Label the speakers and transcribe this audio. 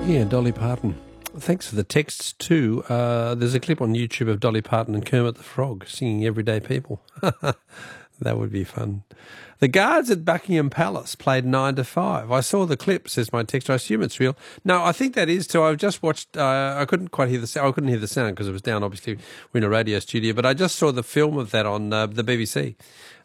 Speaker 1: Yeah, Dolly Parton. Thanks for the texts too. There's a clip on YouTube of Dolly Parton and Kermit the Frog singing Everyday People. That would be fun. The guards at Buckingham Palace played 9 to 5. I saw the clip, says my text. I assume it's real. No, I think that is too. I've just watched, I couldn't quite hear the sound. I couldn't hear the sound because it was down, obviously. We're in a radio studio. But I just saw the film of that on the BBC.